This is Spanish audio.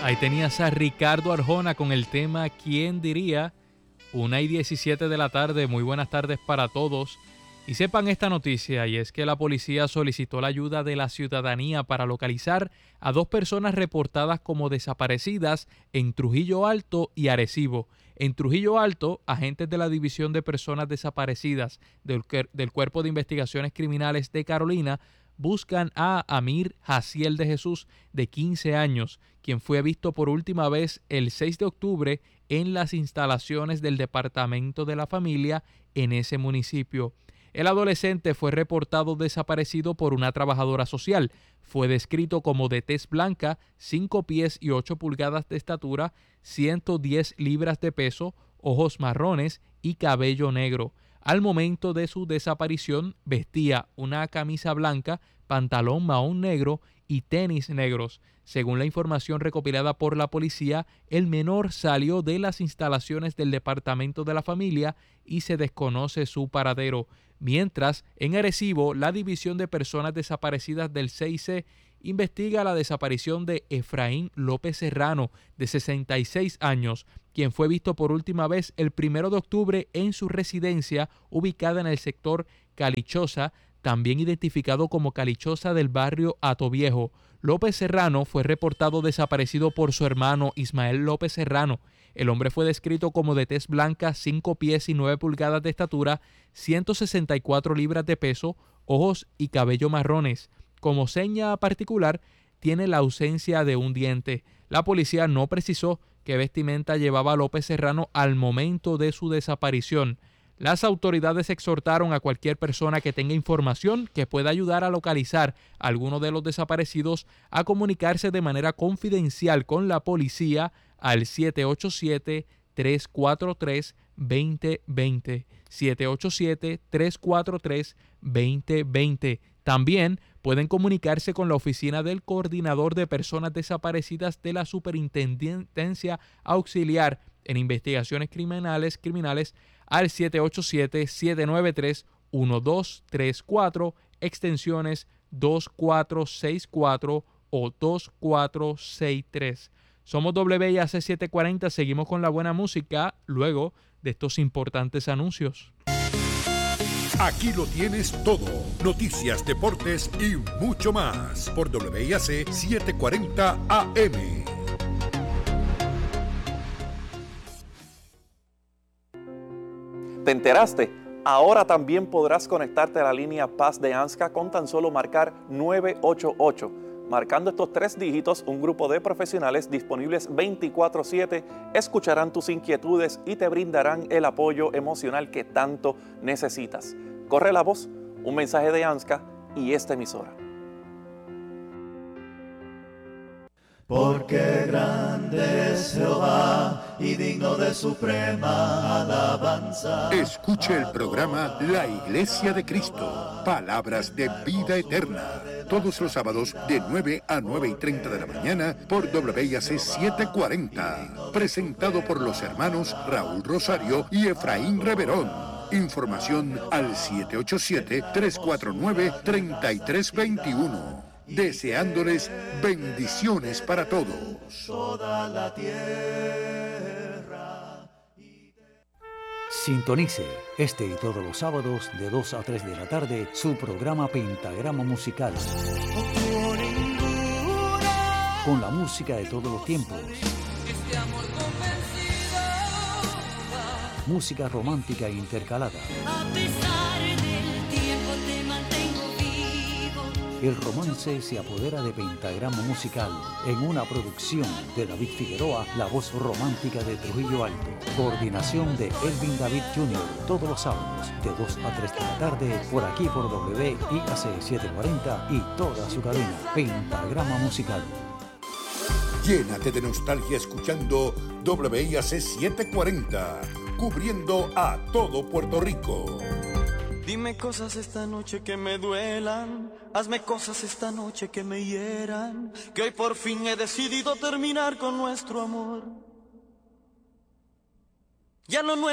Ahí tenías a Ricardo Arjona con el tema ¿Quién diría? 1:17 de la tarde, muy buenas tardes para todos. Y sepan esta noticia, y es que la policía solicitó la ayuda de la ciudadanía para localizar a 2 personas reportadas como desaparecidas en Trujillo Alto y Arecibo. En Trujillo Alto, agentes de la División de Personas Desaparecidas del Cuerpo de Investigaciones Criminales de Carolina buscan a Amir Jaciel de Jesús, de 15 años, quien fue visto por última vez el 6 de octubre en las instalaciones del Departamento de la Familia en ese municipio. El adolescente fue reportado desaparecido por una trabajadora social. Fue descrito como de tez blanca, 5 pies y 8 pulgadas de estatura, 110 libras de peso, ojos marrones y cabello negro. Al momento de su desaparición vestía una camisa blanca, pantalón mahón negro y tenis negros. Según la información recopilada por la policía, el menor salió de las instalaciones del Departamento de la Familia y se desconoce su paradero. Mientras, en Arecibo, la División de Personas Desaparecidas del CIC investiga la desaparición de Efraín López Serrano, de 66 años, quien fue visto por última vez el 1 de octubre en su residencia ubicada en el sector Calichosa, también identificado como Calichosa del barrio Atoviejo. López Serrano fue reportado desaparecido por su hermano Ismael López Serrano. El hombre fue descrito como de tez blanca, 5 pies y 9 pulgadas de estatura, 164 libras de peso, ojos y cabello marrones. Como seña particular, tiene la ausencia de un diente. La policía no precisó qué vestimenta llevaba López Serrano al momento de su desaparición. Las autoridades exhortaron a cualquier persona que tenga información que pueda ayudar a localizar a alguno de los desaparecidos a comunicarse de manera confidencial con la policía al 787-343-2020. 787-343-2020. También pueden comunicarse con la oficina del Coordinador de Personas Desaparecidas de la Superintendencia Auxiliar en Investigaciones Criminales al 787-793-1234, extensiones 2464 o 2463. Somos WIAC 740, seguimos con la buena música luego de estos importantes anuncios. Aquí lo tienes todo, noticias, deportes y mucho más por WIAC 740 AM. ¿Te enteraste? Ahora también podrás conectarte a la línea Paz de ANSCA con tan solo marcar 988. Marcando estos 3 dígitos, un grupo de profesionales disponibles 24/7 escucharán tus inquietudes y te brindarán el apoyo emocional que tanto necesitas. Corre la voz, un mensaje de ANSCA y esta emisora. Porque grande es Jehová y digno de suprema alabanza. Escuche el programa La Iglesia de Cristo, palabras de vida eterna, todos los sábados de 9 a 9:30 de la mañana por WIAC 740, presentado por los hermanos Raúl Rosario y Efraín Reverón. Información al 787-349-3321. Deseándoles bendiciones para todos. Toda la tierra. Sintonice este y todos los sábados de 2 a 3 de la tarde su programa Pentagrama Musical. Con la música de todos los tiempos. Música romántica intercalada. El romance se apodera de Pentagrama Musical en una producción de David Figueroa, la voz romántica de Trujillo Alto. Coordinación de Elvin David Jr. Todos los sábados de 2 a 3 de la tarde por aquí por WIAC 740 y toda su cadena. Pentagrama Musical. Llénate de nostalgia escuchando WIAC 740, cubriendo a todo Puerto Rico. Dime cosas esta noche que me duelan, hazme cosas esta noche que me hieran, que hoy por fin he decidido terminar con nuestro amor. Ya lo nuestro